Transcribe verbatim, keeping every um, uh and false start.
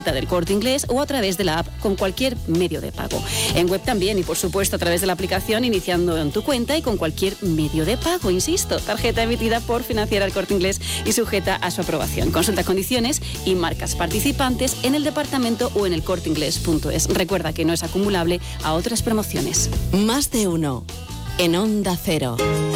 del Corte Inglés o a través de la app con cualquier medio de pago. En web también y por supuesto a través de la aplicación iniciando en tu cuenta y con cualquier medio de pago, insisto, tarjeta emitida por Financiera El Corte Inglés y sujeta a su aprobación. Consulta condiciones y marcas participantes en el departamento o en el corte inglés punto es. Recuerda que no es acumulable a otras promociones. Más de uno en Onda Cero.